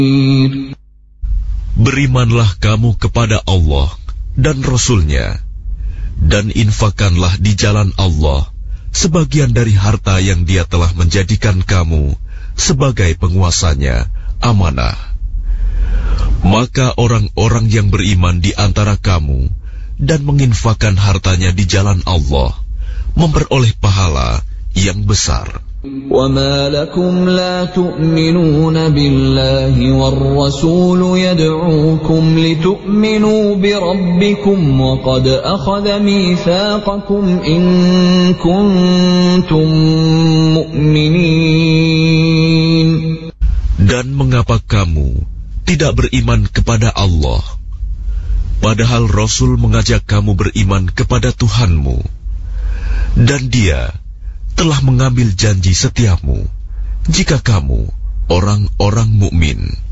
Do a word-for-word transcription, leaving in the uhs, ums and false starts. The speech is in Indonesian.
Berimanlah kamu kepada Allah dan Rasul-Nya, dan infakkanlah di jalan Allah sebagian dari harta yang Dia telah menjadikan kamu sebagai penguasanya, amanah. Maka orang-orang yang beriman di antara kamu dan menginfakkan hartanya di jalan Allah memperoleh pahala yang besar. وَمَا لَكُمْ لَا تُؤْمِنُونَ بِاللَّهِ وَالرَّسُولُ يَدْعُوكُمْ لِتُؤْمِنُوا بِرَبِّكُمْ وَقَدْ أَخَذَ مِيثَاقَكُمْ إِن كُنتُم مُّؤْمِنِينَ. Dan mengapa kamu tidak beriman kepada Allah, padahal Rasul mengajak kamu beriman kepada Tuhanmu, dan Dia telah mengambil janji setiamu jika kamu orang-orang mukmin.